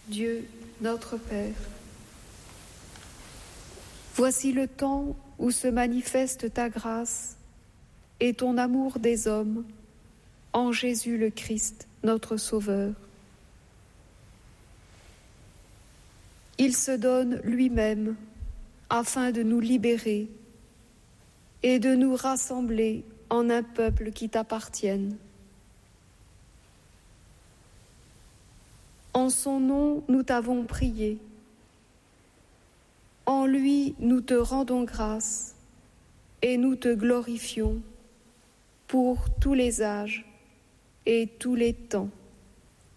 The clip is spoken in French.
Dieu, notre Père, voici le temps où se manifeste ta grâce et ton amour des hommes en Jésus le Christ, notre Sauveur. Il se donne lui-même afin de nous libérer et de nous rassembler en un peuple qui t'appartienne. En son nom, nous t'avons prié. En lui, nous te rendons grâce et nous te glorifions pour tous les âges et tous les temps.